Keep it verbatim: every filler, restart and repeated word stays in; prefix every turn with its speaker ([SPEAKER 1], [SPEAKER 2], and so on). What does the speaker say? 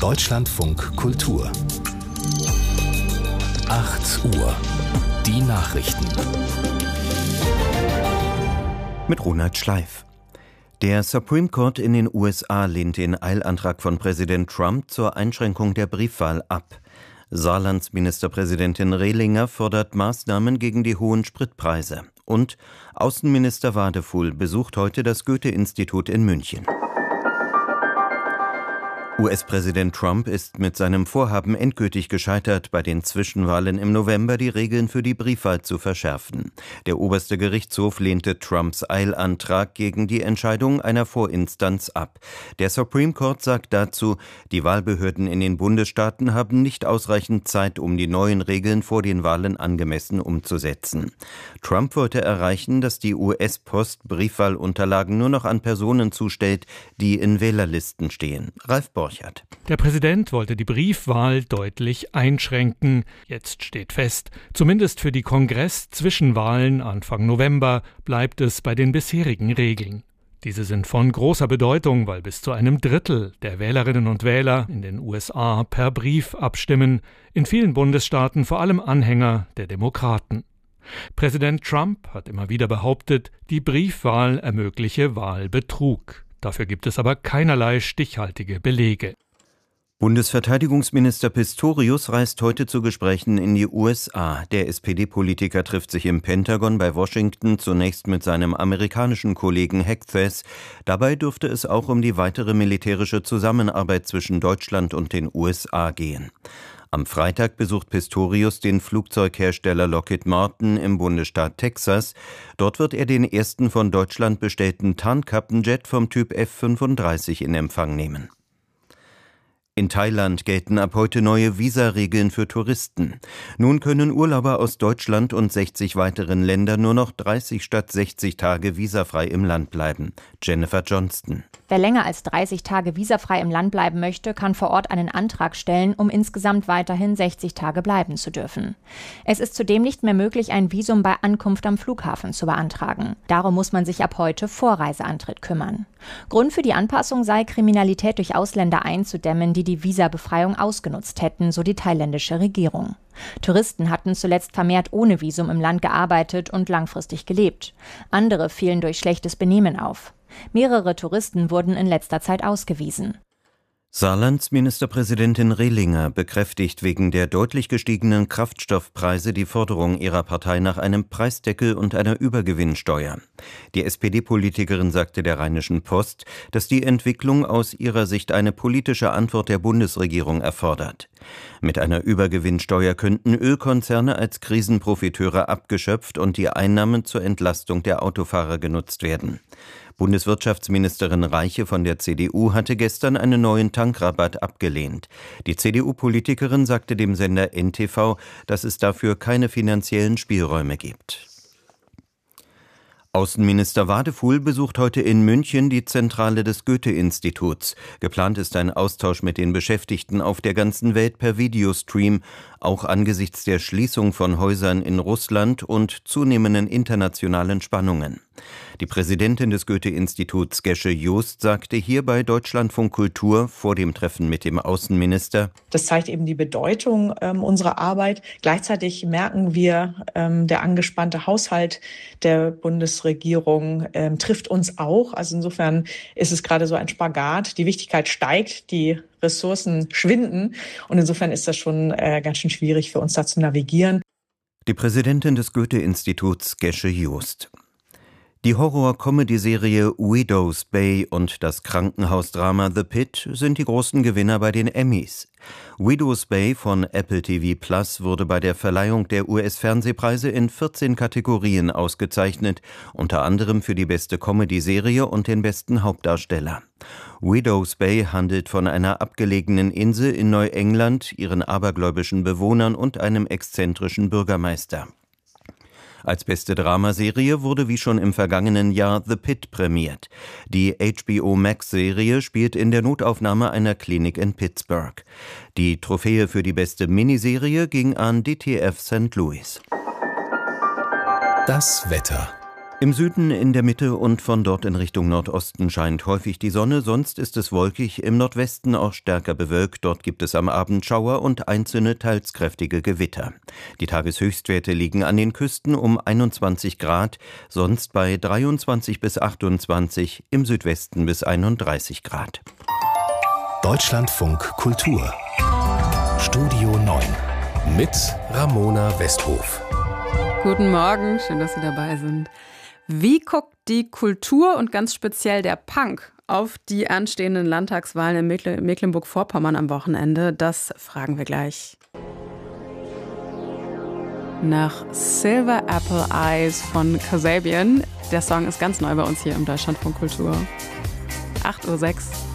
[SPEAKER 1] Deutschlandfunk Kultur. acht Uhr. Die Nachrichten.
[SPEAKER 2] Mit Ronald Schleif. Der Supreme Court in den U S A lehnt den Eilantrag von Präsident Trump zur Einschränkung der Briefwahl ab. Saarlands Ministerpräsidentin Rehlinger fordert Maßnahmen gegen die hohen Spritpreise. Und Außenminister Wadefuhl besucht heute das Goethe-Institut in München. U S-Präsident Trump ist mit seinem Vorhaben endgültig gescheitert, bei den Zwischenwahlen im November die Regeln für die Briefwahl zu verschärfen. Der oberste Gerichtshof lehnte Trumps Eilantrag gegen die Entscheidung einer Vorinstanz ab. Der Supreme Court sagt dazu, die Wahlbehörden in den Bundesstaaten haben nicht ausreichend Zeit, um die neuen Regeln vor den Wahlen angemessen umzusetzen. Trump wollte erreichen, dass die U S-Post Briefwahlunterlagen nur noch an Personen zustellt, die in Wählerlisten stehen. Ralf Borchert.
[SPEAKER 3] Der Präsident wollte die Briefwahl deutlich einschränken. Jetzt steht fest, zumindest für die Kongress-Zwischenwahlen Anfang November bleibt es bei den bisherigen Regeln. Diese sind von großer Bedeutung, weil bis zu einem Drittel der Wählerinnen und Wähler in den U S A per Brief abstimmen, in vielen Bundesstaaten vor allem Anhänger der Demokraten. Präsident Trump hat immer wieder behauptet, die Briefwahl ermögliche Wahlbetrug. Dafür gibt es aber keinerlei stichhaltige Belege.
[SPEAKER 2] Bundesverteidigungsminister Pistorius reist heute zu Gesprächen in die U S A. Der S P D-Politiker trifft sich im Pentagon bei Washington zunächst mit seinem amerikanischen Kollegen Hegseth. Dabei dürfte es auch um die weitere militärische Zusammenarbeit zwischen Deutschland und den U S A gehen. Am Freitag besucht Pistorius den Flugzeughersteller Lockheed Martin im Bundesstaat Texas. Dort wird er den ersten von Deutschland bestellten Tarnkappenjet vom Typ F fünfunddreißig in Empfang nehmen. In Thailand gelten ab heute neue Visaregeln für Touristen. Nun können Urlauber aus Deutschland und sechzig weiteren Ländern nur noch dreißig statt sechzig Tage visafrei im Land bleiben. Jennifer Johnston.
[SPEAKER 4] Wer länger als dreißig Tage visafrei im Land bleiben möchte, kann vor Ort einen Antrag stellen, um insgesamt weiterhin sechzig Tage bleiben zu dürfen. Es ist zudem nicht mehr möglich, ein Visum bei Ankunft am Flughafen zu beantragen. Darum muss man sich ab heute vor Reiseantritt kümmern. Grund für die Anpassung sei, Kriminalität durch Ausländer einzudämmen, die die Visabefreiung ausgenutzt hätten, so die thailändische Regierung. Touristen hatten zuletzt vermehrt ohne Visum im Land gearbeitet und langfristig gelebt. Andere fielen durch schlechtes Benehmen auf. Mehrere Touristen wurden in letzter Zeit ausgewiesen.
[SPEAKER 2] Saarlands Ministerpräsidentin Rehlinger bekräftigt wegen der deutlich gestiegenen Kraftstoffpreise die Forderung ihrer Partei nach einem Preisdeckel und einer Übergewinnsteuer. Die S P D-Politikerin sagte der Rheinischen Post, dass die Entwicklung aus ihrer Sicht eine politische Antwort der Bundesregierung erfordert. Mit einer Übergewinnsteuer könnten Ölkonzerne als Krisenprofiteure abgeschöpft und die Einnahmen zur Entlastung der Autofahrer genutzt werden. Bundeswirtschaftsministerin Reiche von der C D U hatte gestern einen neuen Tankrabatt abgelehnt. Die C D U-Politikerin sagte dem Sender N T V, dass es dafür keine finanziellen Spielräume gibt. Außenminister Wadefuhl besucht heute in München die Zentrale des Goethe-Instituts. Geplant ist ein Austausch mit den Beschäftigten auf der ganzen Welt per Videostream, auch angesichts der Schließung von Häusern in Russland und zunehmenden internationalen Spannungen. Die Präsidentin des Goethe-Instituts, Gesche Joost, sagte hier bei Deutschlandfunk Kultur vor dem Treffen mit dem Außenminister:
[SPEAKER 5] Das zeigt eben die Bedeutung ähm, unserer Arbeit. Gleichzeitig merken wir, ähm, der angespannte Haushalt der Bundesregierung ähm, trifft uns auch. Also insofern ist es gerade so ein Spagat. Die Wichtigkeit steigt, die Ressourcen schwinden. Und insofern ist das schon äh, ganz schön schwierig für uns da zu navigieren.
[SPEAKER 2] Die Präsidentin des Goethe-Instituts, Gesche Joost. Die Horror-Comedy-Serie Widow's Bay und das Krankenhausdrama The Pit sind die großen Gewinner bei den Emmys. Widow's Bay von Apple T V Plus wurde bei der Verleihung der U S-Fernsehpreise in vierzehn Kategorien ausgezeichnet, unter anderem für die beste Comedy-Serie und den besten Hauptdarsteller. Widow's Bay handelt von einer abgelegenen Insel in Neuengland, ihren abergläubischen Bewohnern und einem exzentrischen Bürgermeister. Als beste Dramaserie wurde wie schon im vergangenen Jahr The Pit prämiert. Die H B O Max-Serie spielt in der Notaufnahme einer Klinik in Pittsburgh. Die Trophäe für die beste Miniserie ging an D T F Sankt Louis.
[SPEAKER 1] Das Wetter.
[SPEAKER 2] Im Süden, in der Mitte und von dort in Richtung Nordosten scheint häufig die Sonne, sonst ist es wolkig, im Nordwesten auch stärker bewölkt. Dort gibt es am Abend Schauer und einzelne teils kräftige Gewitter. Die Tageshöchstwerte liegen an den Küsten um einundzwanzig Grad, sonst bei dreiundzwanzig bis achtundzwanzig, im Südwesten bis einunddreißig Grad.
[SPEAKER 1] Deutschlandfunk Kultur Studio neun mit Ramona Westhof.
[SPEAKER 6] Guten Morgen, schön, dass Sie dabei sind. Wie guckt die Kultur und ganz speziell der Punk auf die anstehenden Landtagswahlen in Mecklen- Mecklenburg-Vorpommern am Wochenende? Das fragen wir gleich. Nach Silver Apple Eyes von Kasabian. Der Song ist ganz neu bei uns hier im Deutschlandfunk Kultur. acht Uhr sechs.